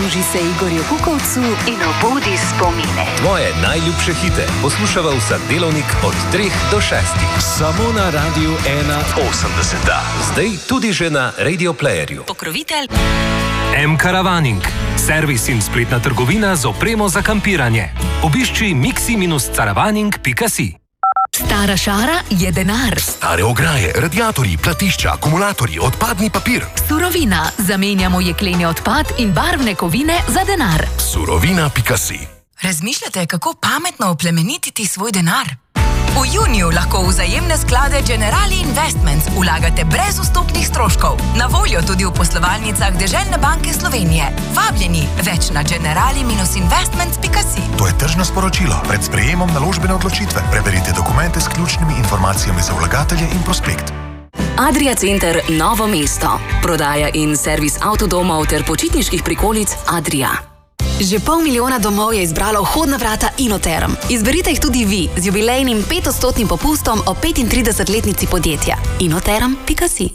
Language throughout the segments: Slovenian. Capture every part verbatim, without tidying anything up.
Pridruži se Igorju Kukovcu in obudi spomine. Moje najljubše hite poslušava vsak delovnik od treh do šestih. Samo na Radiu ena osemdeset. Zdaj tudi že na Radio Playerju. Pokrovitelj M-Caravaning. Servis in spletna trgovina z opremo za kampiranje. Obišči mixi caravaning pika si. Stara šara je denar. Stare ograje, radiatorji, platišča, akumulatorji, odpadni papir. Surovina. Zamenjamo jekleni odpad in barvne kovine za denar. Surovina pika si. Razmišljate, kako pametno oplemenititi svoj denar? V juniju lahko v vzajemne sklade Generali Investments vlagate brez vstopnih stroškov. Na voljo tudi v poslovalnicah Deželne banke Slovenije. Vabljeni, več na generali investments pika si. To je tržno sporočilo. Pred sprejemom naložbene odločitve preverite dokumente s ključnimi informacijami za vlagatelje in prospekt. Adria Center Novo mesto. Prodaja in servis avtodomov ter počitniških prikolic Adria. Že pol milijona domov je izbralo vhodna vrata Inoterm. Izberite jih tudi vi z jubilejnim petodstotnim popustom o petintridesetletnici podjetja. inoterm pika si.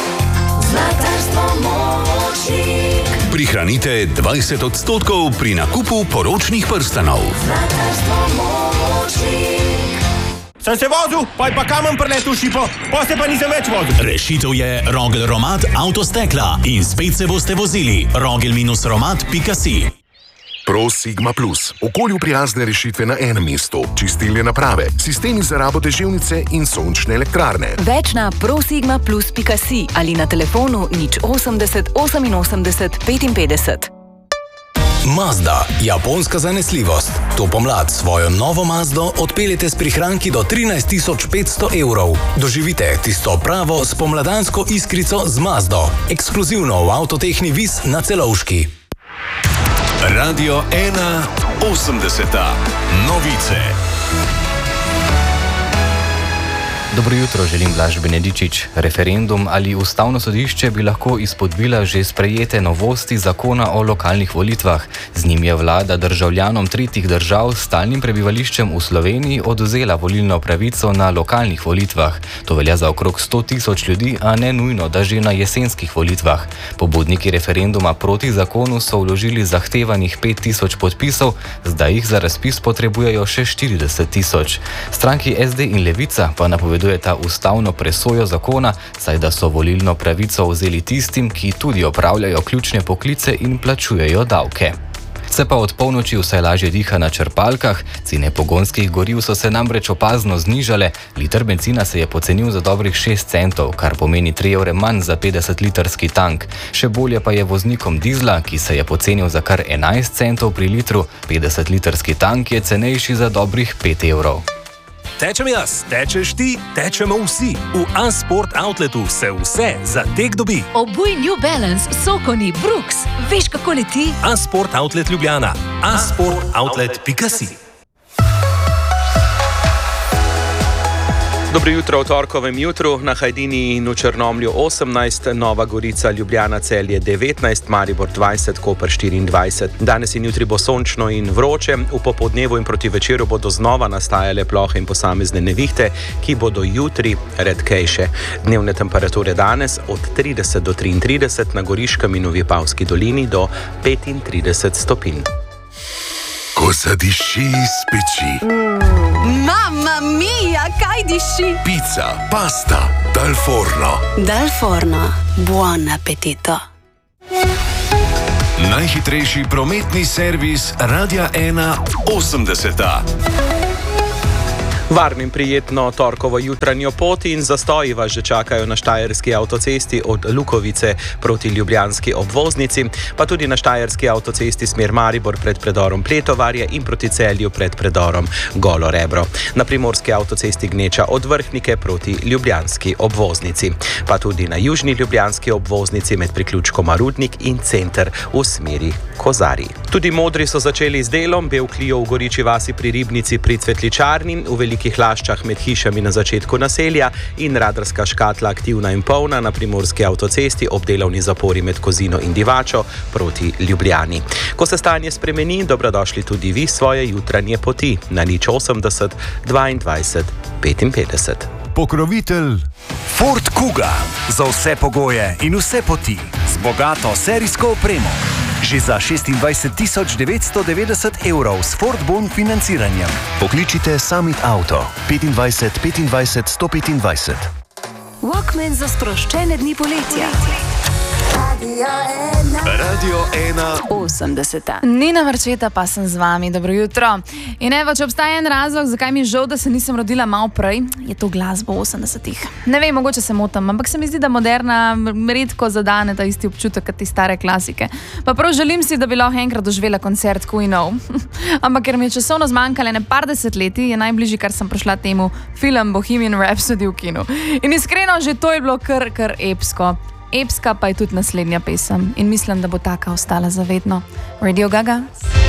Prihranite dvajset odstotkov pri nakupu poročnih prstanov. Sem se vozil, pa je pa kamen preletel šipo, pa se pa nisem več vozil. Rešitev je Rogel Romat avtostekla in spet se boste vozili. rogel romat pika si. Pro Sigma Plus. Okolju prijazne rešitve na enem mestu. Čistilne naprave, sistemi za rabo deževnice in sončne elektrarne. Več na prosigma plus pika si ali na telefonu nič osemdeset oseminosemdeset petinpetdeset. Mazda, japonska zanesljivost. To pomlad svojo novo Mazdo odpeljete s prihranki do trinajst tisoč petsto evrov. Doživite tisto pravo spomladansko iskrico z Mazdo. Ekskluzivno v Avtotehni Vis na Celovški. Radio ena osemdeset. Novice. Dobro jutro, želim Blaž Benedičič. Referendum ali ustavno sodišče bi lahko izpodbila že sprejete novosti zakona o lokalnih volitvah. Z njim je vlada državljanom tretjih držav s stalnim prebivališčem v Sloveniji odvzela volilno pravico na lokalnih volitvah. To velja za okrog sto tisoč ljudi, a ne nujno, da že na jesenskih volitvah. Pobudniki referenduma proti zakonu so vložili zahtevanih pet tisoč podpisov, zdaj jih za razpis potrebujejo še štirideset tisoč. Stranki es de in Levica pa napovedujejo ta ustavno presojo zakona, saj da so volilno pravico vzeli tistim, ki tudi opravljajo ključne poklice in plačujejo davke. Se pa od polnoči vse lažje diha na črpalkah, cene pogonskih goriv so se namreč opazno znižale, liter bencina se je pocenil za dobrih šest centov, kar pomeni tri evre manj za petdesetlitrski tank. Še bolje pa je voznikom dizla, ki se je pocenil za kar enajst centov pri litru, petdesetlitrski tank je cenejši za dobrih pet evrov. Tečem jaz, tečeš ti, tečemo vsi. V A-Sport Outletu se vse za tek dobi. Obuj New Balance, Sokoni, Brooks. Veš, kako leti? A-Sport Outlet Ljubljana. a sport outlet pika si. Dobro jutro v torkovem jutru, na Hajdini in v Črnomlju osemnajst, Nova Gorica, Ljubljana, Celje devetnajst, Maribor dvajset, Koper štiriindvajset. Danes in jutri bo sončno in vroče, v popoldnevu in proti večeru bodo znova nastajale plohe in posamezne nevihte, ki bodo jutri redkejše. Dnevne temperature danes od trideset do triintrideset, na Goriškem in v Vipavski dolini do petintrideset stopinj. Ko zadiši iz peči. Mm, mamma mia, kaj diši? Pizza, pasta, dal forno. Dal forno, buon appetito. Najhitrejši prometni servis Radia ena osemdeset. Varno in prijetno torkovo jutranjo pot in zastoji vas že čakajo na štajerski avtocesti od Lukovice proti ljubljanski obvoznici, pa tudi na štajerski avtocesti smer Maribor pred predorom Pletovarje in proti Celju pred predorom Golo Rebro. Na primorski avtocesti Gneča od Vrhnike proti ljubljanski obvoznici, pa tudi na južni ljubljanski obvoznici med priključkoma Rudnik in Center v smeri Kozarij. Tudi modri so začeli z delom, bel Clio v Goriči vasi pri Ribnici pri Cvetličarni, v Velikih Laščah med hišami na začetku naselja in radarska škatla aktivna in polna na primorski avtocesti ob delovni zapori med Kozino in Divačo proti Ljubljani. Ko se stanje spremeni, dobrodošli tudi vi svoje jutranje poti na nič osemdeset dvaindvajset petinpetdeset. Pokrovitelj Ford Kuga. Za vse pogoje in vse poti z bogato serijsko opremo. že za šestindvajset tisoč devetsto devetdeset evrov s Ford Bon financiranjem. Pokličite Summit Auto petindvajset petindvajset sto petindvajset. Walkman za sproščene dni poletja. Radio ena osemdeseta. Nina Marčeta pa sem z vami, dobro jutro. In evo, če obstaja en razlog, zakaj mi je žal, da se nisem rodila malo prej, je to glasba v osemdesetih. Ne vem, mogoče se motam, ampak se mi zdi, da moderna redko zadane ta isti občutek kot ti stare klasike. Pa prav želim si, da bi lahko enkrat doživela koncert Queenov. Ampak ker mi je časovno zmanjkalo ne par desetletij, je najbližji, kar sem prišla temu, film Bohemian Rhapsody v kinu. In iskreno, že to je bilo kar, kar epsko. Epska pa je tudi naslednja pesem in mislim, da bo taka ostala zavedno. Radio Gaga.